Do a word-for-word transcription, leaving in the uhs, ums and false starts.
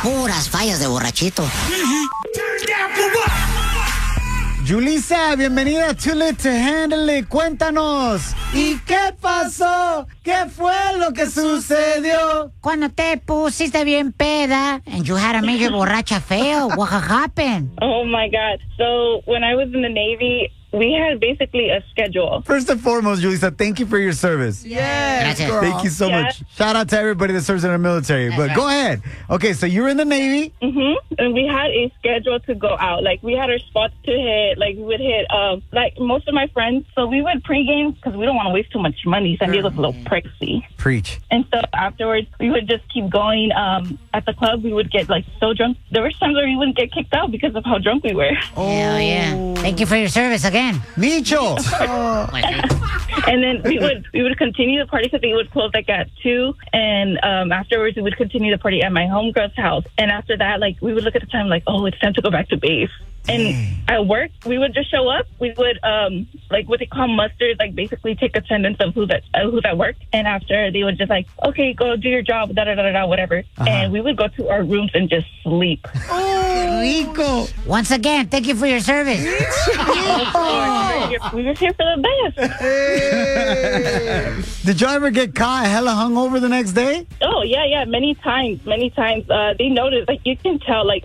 Puras fallas de borrachito. Julissa, bienvenida a Too Lit to Handle It. Cuéntanos. ¿Y qué pasó? ¿Qué fue lo que sucedió? Cuando te pusiste bien peda and you had a major borracha fail, what happened? Oh my God. So when I was in the Navy, we had basically a schedule. First and foremost, Julissa, thank you for your service. Yes, girl. Thank you so Yes. much. Shout out to everybody that serves in our military. But right. go ahead. Okay, so you were in the Navy. Mm-hmm. And we had a schedule to go out. Like, we had our spots to hit. Like, we would hit, um, like, most of my friends. So we would pregame because we don't want to waste too much money. San Diego's a little pricey. Preach. And so afterwards, we would just keep going. Um, at the club, we would get, like, so drunk. There were times where we wouldn't get kicked out because of how drunk we were. Hell yeah. Thank you for your service again. Micho. And then we would we would continue the party because they would close like at two, and um, afterwards we would continue the party at my homegirl's house. And after that, like we would look at the time like, oh, it's time to go back to base. And at work, we would just show up. We would um like what they call musters, like basically take attendance of who that uh, who that worked. And after they would just like, okay, go do your job, da da da da, whatever. Uh-huh. And we would go to our rooms and just sleep. Oh, Rico. Once again, thank you for your service. We were here for the best. Did y'all ever get caught hella hungover the next day? Oh yeah, yeah, many times, many times. Uh, they noticed, like you can tell, like.